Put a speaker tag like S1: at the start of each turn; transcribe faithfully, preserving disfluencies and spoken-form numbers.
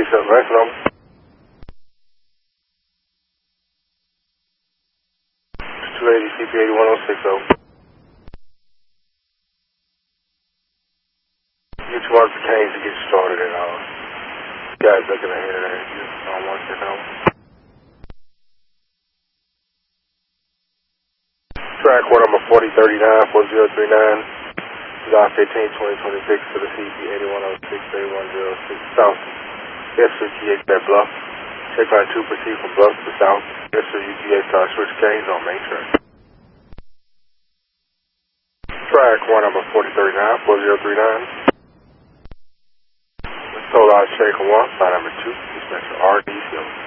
S1: six seven, nice number. two eighty, C P eighty-one oh six, over. You two marks the Canes to get started and all. Guys looking ahead of that. You don't want to know. Track one number forty thirty-nine, four zero three nine, July fifteenth, twenty twenty-six to the C P eighty-one oh six, eighty-one oh six South. S U T H that bluff. Check line two, proceed from bluff to south. S U T H uh, switch Canes on main track. Track one number forty thirty-nine, four zero three nine. Solar Shaker one, flight number two, dispatcher R D C.